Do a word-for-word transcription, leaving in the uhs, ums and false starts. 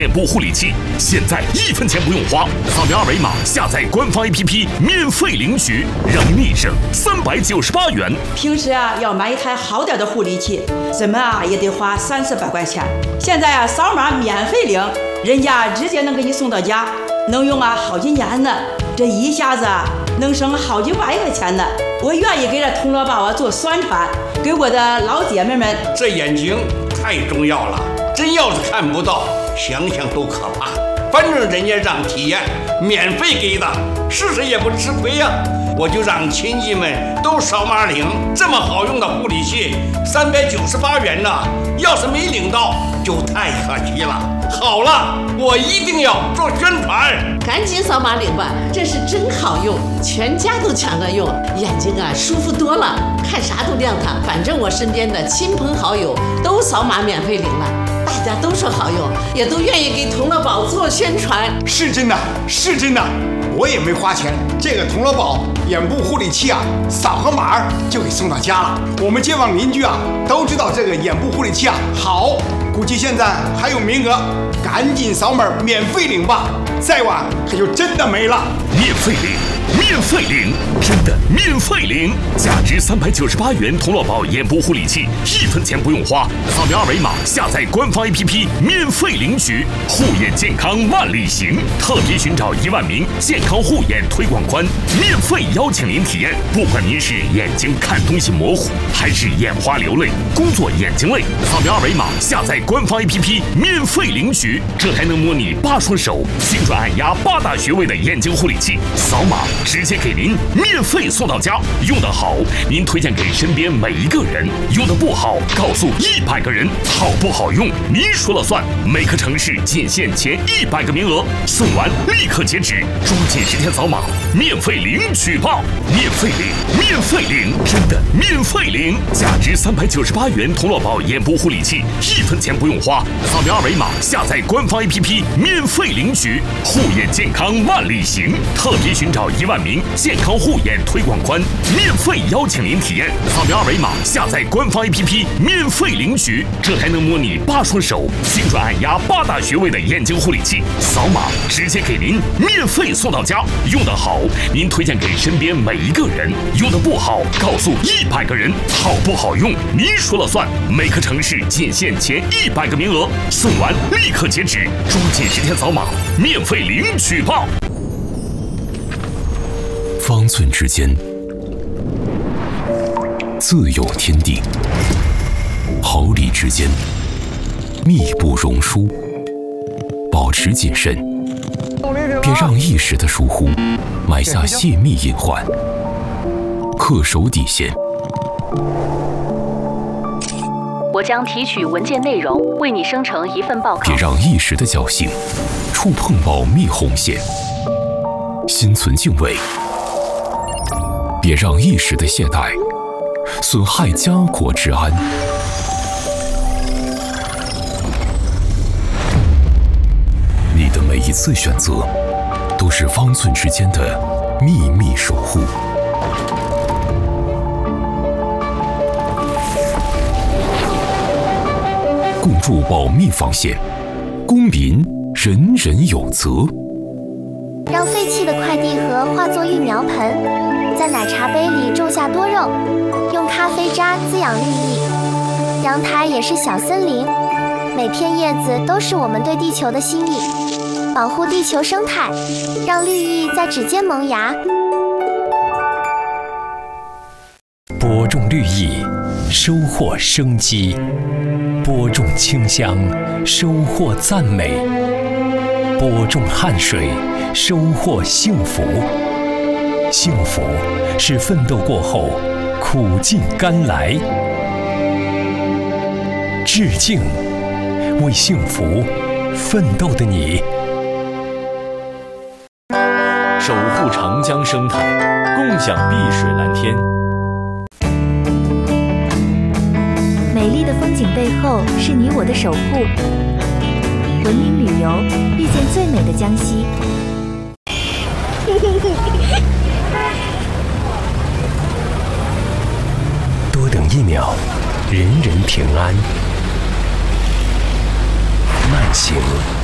眼部护理器现在一分钱不用花，扫描二维码下载官方 A P P 免费领取，让你立省三百九十八元。 平时啊要买一台好点的护理器，怎么啊也得花三四百块钱。现在啊扫码免费领，人家直接能给你送到家，能用啊好几年呢。这一下子啊能省好几万块钱呢。我愿意给这铜锣宝啊做宣传，给我的老姐妹们。 这眼睛太重要了，真要是看不到，想想都可怕。反正人家让体验，免费给的，试试也不吃亏呀、啊。我就让亲戚们都扫码领，这么好用的护理器，三百九十八元呢。要是没领到，就太可惜了。好了，我一定要做宣传， 赶紧扫码领吧，这是真好用，全家都抢着用，眼睛啊舒服多了，看啥都亮堂。反正我身边的亲朋好友都扫码免费领了。大家都说好用，也都愿意给铜锣宝做宣传。 是真的，是真的，我也没花钱。这个铜锣宝眼部护理器啊，扫个码就给送到家了。我们街坊邻居啊都知道这个眼部护理器啊好，估计现在还有名额，赶紧扫码免费领吧，再晚可就真的没了。 免费领，免费领，真的免费领！价值三百九十八元铜锣宝眼部护理器，一分钱不用花，扫描二维码下载官方 A P P 免费领取。护眼健康万里行，特别寻找一万名健康护眼推广官，免费邀请您体验。不管您是眼睛看东西模糊，还是眼花流泪、工作眼睛累，扫描二维码下载官方 A P P 免费领取。这还能模拟八双手、精准按压八大穴位的眼睛护理器，扫码直接给您免费送到家。用得好，您推荐给身边每一个人；用得不好，告诉一百个人。好不好用，您说了算。每个城市仅限前一百个名额，送完立刻截止，抓紧时间扫码，免费领取吧！免费领，免费领，真的免费领！价值三百九十八元铜锣宝眼部护理器，一分钱不用花，扫描二维码下载官方 A P P 免费领取。护眼健康万里行，特别寻找一万名健康护眼推广官，免费邀请您体验。扫描二维码下载官方 A P P 免费领取。这还能模拟八双手、精准按压八大穴位的眼睛护理器，扫码直接给您免费送到家。用得好，您推荐给身边每一个人；用得不好，告诉一百个人。好不好用，您说了算。每个城市仅限前一百个名额，送完立刻截止，抓紧时间扫码，免费领取吧！ 方寸之间，自有天地；毫厘之间，密不容疏。保持谨慎，别让一时的疏忽埋下泄密隐患。恪守底线。 我将提取文件内容，为你生成一份报告。 别让一时的侥幸触碰保密红线。心存敬畏，别让一时的懈怠损害家国之安。你的每一次选择，都是方寸之间的秘密守护。共筑保密防线，公民人人有责。 让废弃的快递盒化作育苗盆，在奶茶杯里种下多肉，用咖啡渣滋养绿意。阳台也是小森林，每片叶子都是我们对地球的心意。保护地球生态，让绿意在指尖萌芽。 播种绿意，收获生机；播种清香，收获赞美；播种汗水，收获幸福。幸福是奋斗过后苦尽甘来。致敬，为幸福奋斗的你。 守护长江生态，共享碧水蓝天。 美丽的风景背后是你我的守护。文明旅游，遇见最美的江西。 多等一秒，人人平安。慢行。